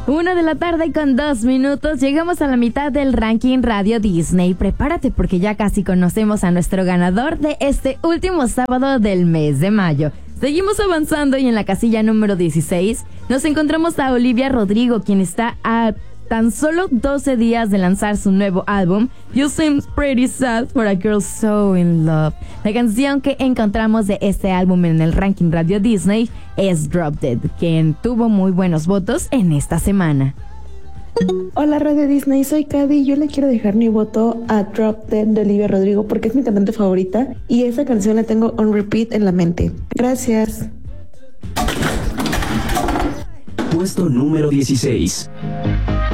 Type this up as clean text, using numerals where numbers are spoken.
1:02 p.m. Llegamos a la mitad del ranking Radio Disney. Prepárate porque ya casi conocemos a nuestro ganador de este último sábado del mes de mayo. Seguimos avanzando y en la casilla número 16 nos encontramos a Olivia Rodrigo, quien está a tan solo 12 días de lanzar su nuevo álbum You Seem Pretty Sad for a Girl So In Love. La canción que encontramos de este álbum en el ranking Radio Disney es Drop Dead, quien tuvo muy buenos votos en esta semana. Hola Radio Disney, soy Cady y yo le quiero dejar mi voto a Drop Dead de Olivia Rodrigo porque es mi cantante favorita y esa canción la tengo on repeat en la mente. Gracias. Puesto número 16.